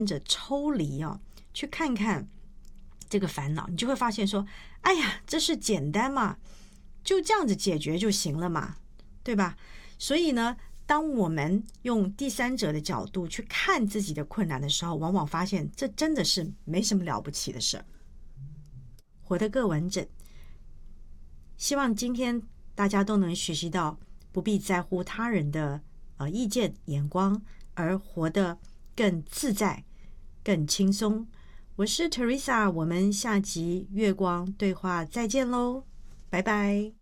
着抽离去看看这个烦恼，你就会发现说，哎呀，这是简单嘛，就这样子解决就行了嘛，对吧？所以呢，当我们用第三者的角度去看自己的困难的时候，往往发现这真的是没什么了不起的事儿，活得更完整。希望今天大家都能学习到，不必在乎他人的意见眼光，而活得更自在、更轻松。我是 Teresa， 我们下集月光对话再见喽，拜拜。